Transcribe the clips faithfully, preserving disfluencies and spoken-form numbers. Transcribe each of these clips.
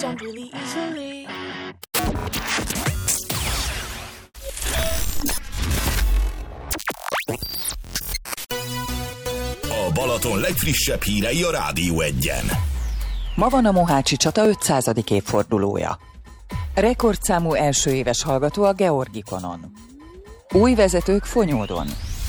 really easily. A Balaton legfrissebb hírei a Rádió Egyen. Ma van a Mohácsi csata ötszázadik évfordulója. Rekordszámú első éves hallgató a Georgikonon. Új vezetők Fonyódon.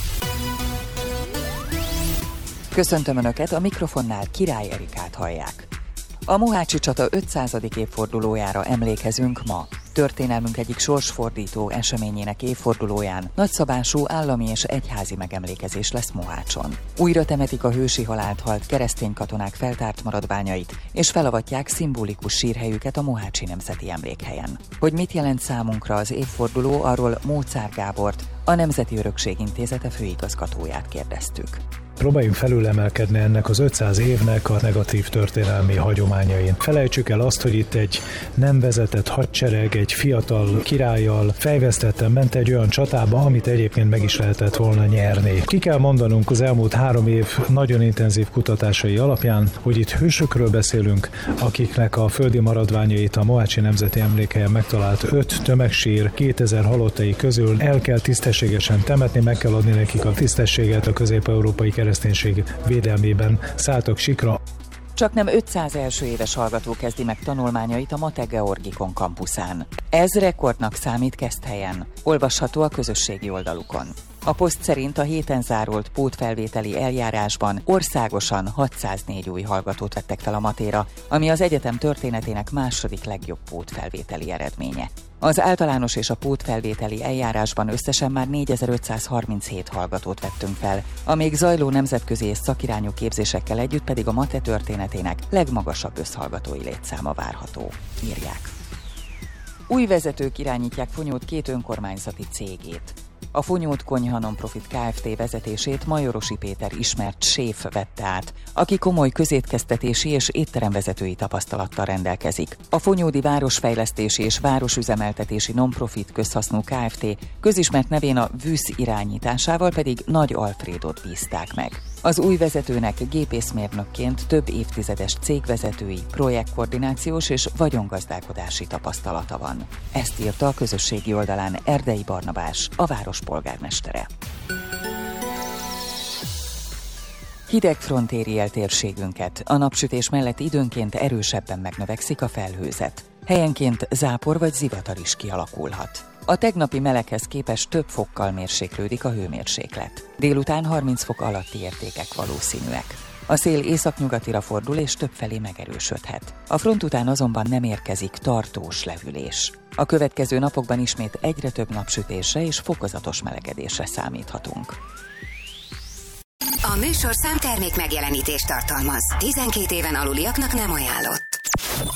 Köszöntöm Önöket, a mikrofonnál Király Erikát hallják. A Mohácsi csata ötszázadik évfordulójára emlékezünk ma. Történelmünk egyik sorsfordító eseményének évfordulóján nagyszabású állami és egyházi megemlékezés lesz Mohácson. Újra temetik a hősi halált halt keresztény katonák feltárt maradványait, és felavatják szimbolikus sírhelyüket a Mohácsi Nemzeti Emlékhelyen. Hogy mit jelent számunkra az évforduló, arról Móczár Gábort, a Nemzeti Örökség Intézete főigazgatóját kérdeztük. Próbáljunk felülemelkedni ennek az ötszáz évnek a negatív történelmi hagyományain. Felejtsük el azt, hogy itt egy nem vezetett hadsereg, egy fiatal királlyal fejvesztetten ment egy olyan csatába, amit egyébként meg is lehetett volna nyerni. Ki kell mondanunk az elmúlt három év nagyon intenzív kutatásai alapján, hogy itt hősökről beszélünk, akiknek a földi maradványait a Mohácsi Nemzeti Emlékhelyen megtalált öt tömegsír kétezer halottai közül el kell tisztességesen temetni, meg kell adni nekik a tisztességet a közép-európai kereszténység védelmében szálltak sikra. Csaknem ötszáz első éves hallgató kezdi meg tanulmányait a Mate Georgikon kampuszán. Ez rekordnak számít Keszthelyen. Olvasható a közösségi oldalukon. A poszt szerint a héten zárult pótfelvételi eljárásban országosan hatszáznégy új hallgatót vettek fel a Matéra, ami az egyetem történetének második legjobb pótfelvételi eredménye. Az általános és a pótfelvételi eljárásban összesen már négyezer-ötszázharminchét hallgatót vettünk fel, a még zajló nemzetközi és szakirányú képzésekkel együtt pedig a Mate történetének legmagasabb összhallgatói létszáma várható, írják. Új vezetők irányítják Fonyód két önkormányzati cégét. A Fonyód Konyha Non-Profit Kft. Vezetését Majorosi Péter ismert séf vette át, aki komoly közétkeztetési és étteremvezetői tapasztalattal rendelkezik. A Fonyódi Városfejlesztési és Városüzemeltetési Non-Profit Közhasznú Kft. Közismert nevén a VÜSZ irányításával pedig Nagy Alfrédot bízták meg. Az új vezetőnek gépészmérnökként több évtizedes cégvezetői, projektkoordinációs és vagyongazdálkodási tapasztalata van. Ezt írta a közösségi oldalán Erdei Barnabás, a város polgármestere. Hideg front éri el térségünket, a napsütés mellett időnként erősebben megnövekszik a felhőzet. Helyenként zápor vagy zivatar is kialakulhat. A tegnapi meleghez képest több fokkal mérséklődik a hőmérséklet. Délután harminc fok alatti értékek valószínűek. A szél északnyugatira fordul és többfelé megerősödhet. A front után azonban nem érkezik tartós lehűlés. A következő napokban ismét egyre több napsütésre és fokozatos melegedésre számíthatunk. A műsorszám termék megjelenítést tartalmaz. tizenkét éven aluliaknak nem ajánlott.